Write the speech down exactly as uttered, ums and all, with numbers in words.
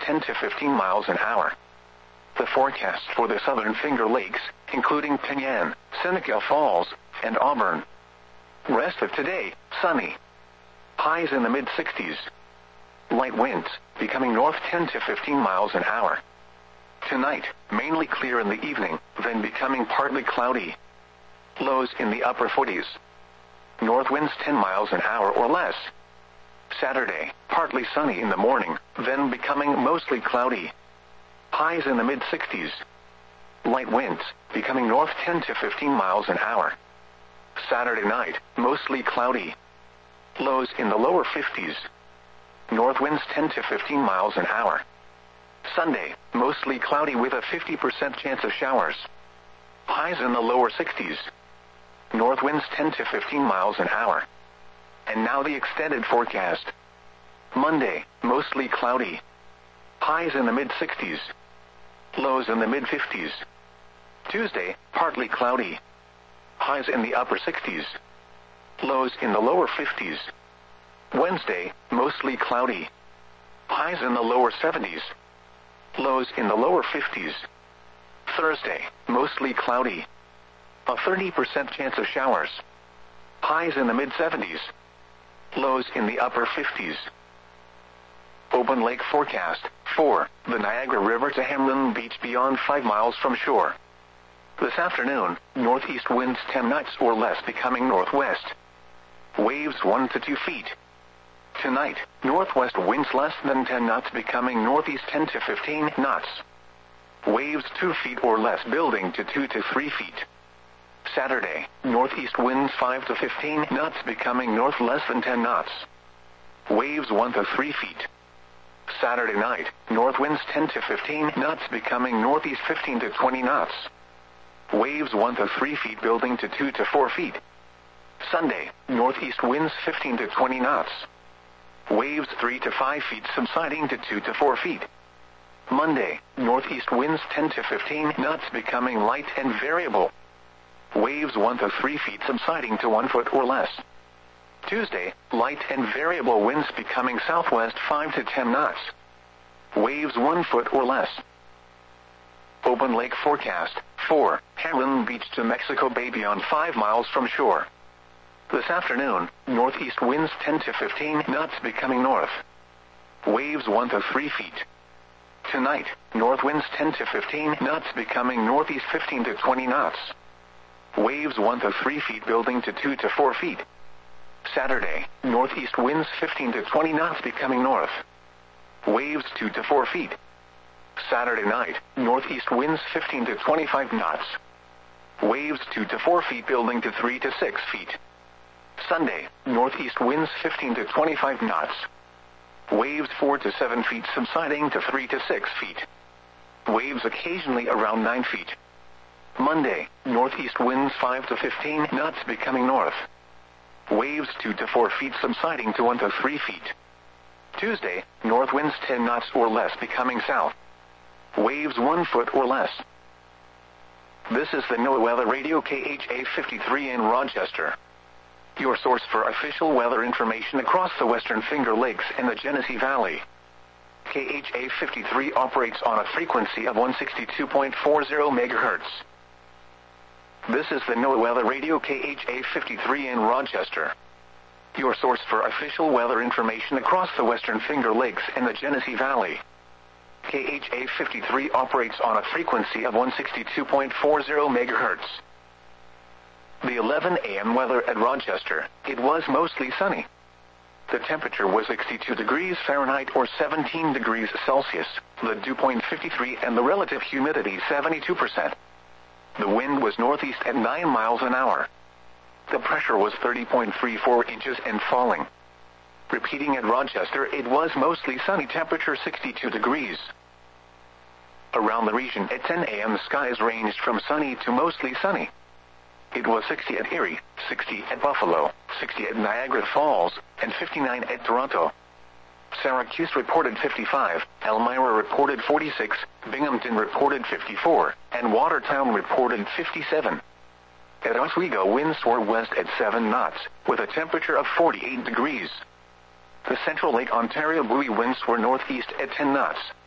ten to fifteen miles an hour. The forecast for the southern Finger Lakes, including Penyan, Seneca Falls, and Auburn. Rest of today, sunny. Highs in the mid sixties. Light winds, becoming north ten to fifteen miles an hour. Tonight, mainly clear in the evening, then becoming partly cloudy. Lows in the upper forties. North winds ten miles an hour or less. Saturday, partly sunny in the morning, then becoming mostly cloudy. Highs in the mid sixties. Light winds, becoming north ten to fifteen miles an hour. Saturday night, mostly cloudy. Lows in the lower fifties. North winds ten to fifteen miles an hour. Sunday, mostly cloudy with a fifty percent chance of showers. Highs in the lower sixties. North winds ten to fifteen miles an hour. And now the extended forecast. Monday, mostly cloudy. Highs in the mid sixties. Lows in the mid fifties. Tuesday, partly cloudy. Highs in the upper sixties. Lows in the lower fifties. Wednesday, mostly cloudy. Highs in the lower seventies. Lows in the lower fifties. Thursday, mostly cloudy. A thirty percent chance of showers. Highs in the mid seventies. Lows in the upper fifties. Open lake forecast. four. The Niagara River to Hamlin Beach beyond five miles from shore. This afternoon, northeast winds ten knots or less becoming northwest. Waves one to two feet. Tonight, northwest winds less than ten knots becoming northeast ten to fifteen knots. Waves two feet or less building to two to three feet. Saturday, northeast winds five to fifteen knots becoming north less than ten knots. Waves one to three feet. Saturday night, north winds ten to fifteen knots becoming northeast fifteen to twenty knots. Waves one to three feet building to two to four feet. Sunday, northeast winds fifteen to twenty knots. Waves three to five feet subsiding to two to four feet. Monday, northeast winds ten to fifteen knots becoming light and variable. Waves one to three feet subsiding to one foot or less. Tuesday, light and variable winds becoming southwest five to ten knots. Waves one foot or less. Open lake forecast. four. Hamlin Beach to Mexico Bay beyond five miles from shore. This afternoon, northeast winds ten to fifteen knots becoming north. Waves one to three feet. Tonight, north winds ten to fifteen knots becoming northeast fifteen to twenty knots. Waves one to three feet building to two to four feet. Saturday, northeast winds fifteen to twenty knots becoming north. Waves two to four feet. Saturday night, northeast winds fifteen to twenty-five knots. Waves two to four feet building to three to six feet. Sunday, northeast winds fifteen to twenty-five knots. Waves four to seven feet subsiding to three to six feet. Waves occasionally around nine feet. Monday, northeast winds five to fifteen knots becoming north. Waves two to four feet subsiding to one to three feet. Tuesday, north winds ten knots or less becoming south. Waves one foot or less. This is the NOAA Weather Radio K H A fifty-three in Rochester. Your source for official weather information across the Western Finger Lakes and the Genesee Valley. K H A fifty-three operates on a frequency of one sixty-two point four zero megahertz. This is the NOAA Weather Radio K H A fifty-three in Rochester. Your source for official weather information across the Western Finger Lakes and the Genesee Valley. K H A fifty-three operates on a frequency of one sixty-two point four zero megahertz. The eleven a m weather at Rochester. It was mostly sunny. The temperature was sixty-two degrees Fahrenheit or seventeen degrees Celsius, the dew point fifty-three and the relative humidity seventy-two percent. The wind was northeast at nine miles an hour. The pressure was thirty point three four inches and falling. Repeating at Rochester, it was mostly sunny, temperature sixty-two degrees. Around the region at ten a m the skies ranged from sunny to mostly sunny. It was sixty at Erie, sixty at Buffalo, sixty at Niagara Falls, and fifty-nine at Toronto. Syracuse reported fifty-five, Elmira reported forty-six, Binghamton reported fifty-four, and Watertown reported fifty-seven. At Oswego, winds were west at seven knots, with a temperature of forty-eight degrees. The Central Lake Ontario buoy winds were northeast at ten knots,